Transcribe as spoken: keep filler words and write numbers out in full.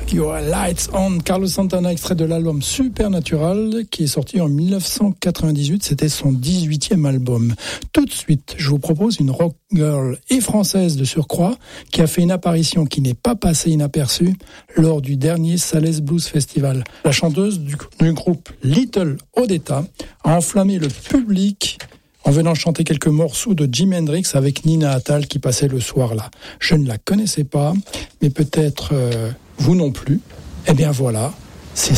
Keep Your Lights On. Carlos Santana, extrait de l'album Supernatural, qui est sorti en dix-neuf cent quatre-vingt-dix-huit. C'était son dix-huitième album. Tout de suite, je vous propose une rock girl et française de surcroît, qui a fait une apparition qui n'est pas passée inaperçue lors du dernier Sales Blues Festival. La chanteuse du, du groupe Little Odetta a enflammé le public en venant chanter quelques morceaux de Jimi Hendrix avec Nina Attal qui passait le soir là. Je ne la connaissais pas, mais peut-être euh, vous non plus. Eh bien voilà,